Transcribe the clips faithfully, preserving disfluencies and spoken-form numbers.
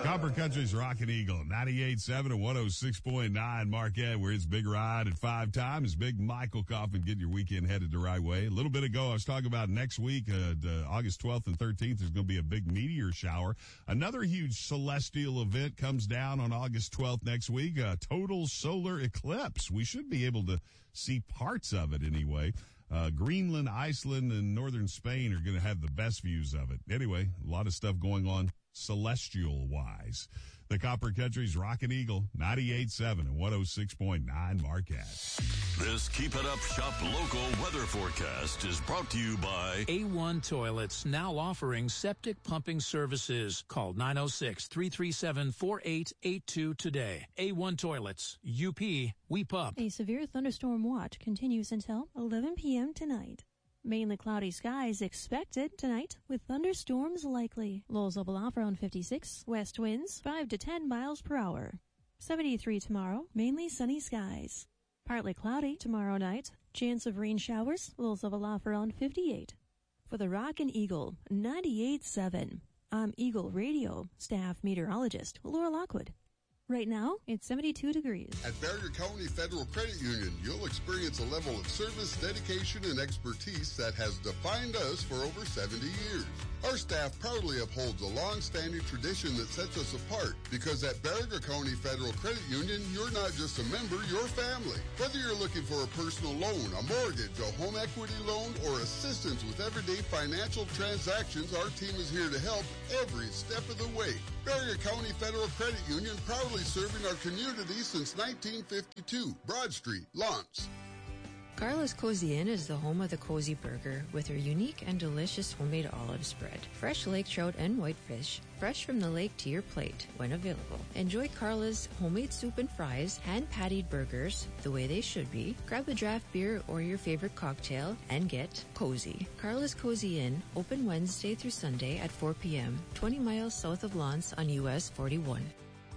Copper Country's Rockin' Eagle, ninety-eight point seven and one oh six point nine Marquette, where it's Big Ride at five times. Big Michael Coffin getting your weekend headed the right way. A little bit ago, I was talking about next week, uh, uh, August twelfth and thirteenth, there's going to be a big meteor shower. Another huge celestial event comes down on August twelfth next week, a total solar eclipse. We should be able to see parts of it anyway. Uh, Greenland, Iceland, and northern Spain are going to have the best views of it. Anyway, a lot of stuff going on celestial-wise. The Copper Country's Rockin' Eagle, ninety-eight point seven and one oh six point nine Marquette. This Keep It Up Shop Local weather forecast is brought to you by A one Toilets, now offering septic pumping services. Call nine oh six, three three seven, four eight eight two today. A one Toilets, U P, we pump. A severe thunderstorm watch continues until eleven p.m. tonight. Mainly cloudy skies expected tonight with thunderstorms likely. Lows level off around fifty-six. West winds five to ten miles per hour. seventy-three tomorrow. Mainly sunny skies. Partly cloudy tomorrow night. Chance of rain showers. Lows level off around fifty-eight. For the Rockin' Eagle, ninety-eight point seven. I'm Eagle Radio staff meteorologist Laura Lockwood. Right now, it's seventy-two degrees. At Barrier County Federal Credit Union, you'll experience a level of service, dedication, and expertise that has defined us for over seventy years. Our staff proudly upholds a long-standing tradition that sets us apart because at Barrier County Federal Credit Union, you're not just a member, you're family. Whether you're looking for a personal loan, a mortgage, a home equity loan, or assistance with everyday financial transactions, our team is here to help every step of the way. Barrier County Federal Credit Union, proudly serving our community since nineteen fifty-two. Broad Street, Lawrence. Carla's Cozy Inn is the home of the Cozy Burger with their unique and delicious homemade olive spread. Fresh lake trout and whitefish, fresh from the lake to your plate when available. Enjoy Carla's homemade soup and fries, hand-pattied burgers the way they should be. Grab a draft beer or your favorite cocktail and get cozy. Carla's Cozy Inn, open Wednesday through Sunday at four p.m., twenty miles south of Lawrence on U S forty-one.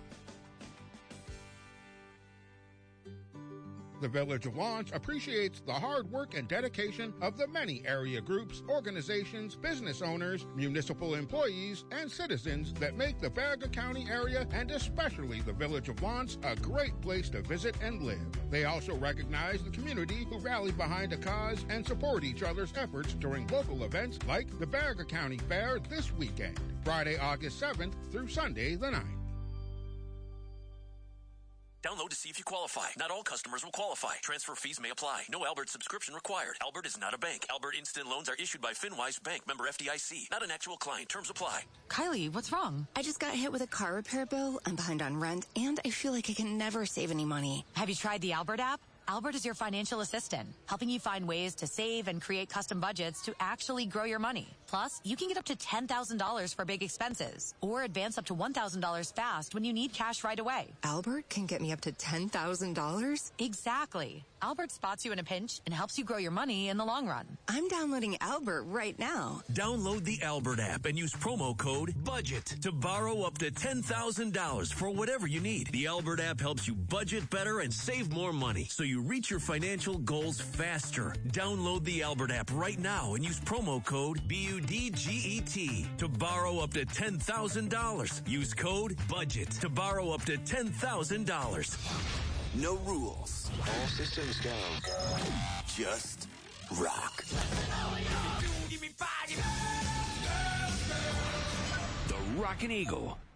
The Village of Lawrence appreciates the hard work and dedication of the many area groups, organizations, business owners, municipal employees, and citizens that make the Farragut County area and especially the Village of Lawrence a great place to visit and live. They also recognize the community who rally behind a cause and support each other's efforts during local events like the Farragut County Fair this weekend, Friday, August seventh through Sunday the ninth. Download to see if you qualify. Not all customers will qualify. Transfer fees may apply. No Albert subscription required. Albert is not a bank. Albert Instant Loans are issued by FinWise Bank, member F D I C. Not an actual client. Terms apply. Kylie, what's wrong? I just got hit with a car repair bill. I'm behind on rent, and I feel like I can never save any money. Have you tried the Albert app? Albert is your financial assistant, helping you find ways to save and create custom budgets to actually grow your money. Plus, you can get up to ten thousand dollars for big expenses or advance up to one thousand dollars fast when you need cash right away. Albert can get me up to ten thousand dollars? Exactly. Albert spots you in a pinch and helps you grow your money in the long run. I'm downloading Albert right now. Download the Albert app and use promo code BUDGET to borrow up to ten thousand dollars for whatever you need. The Albert app helps you budget better and save more money so you reach your financial goals faster. Download the Albert app right now and use promo code B U D G E T to borrow up to ten thousand dollars. Use code BUDGET to borrow up to ten thousand dollars. No rules. All systems go. Just rock. The Rockin' Eagle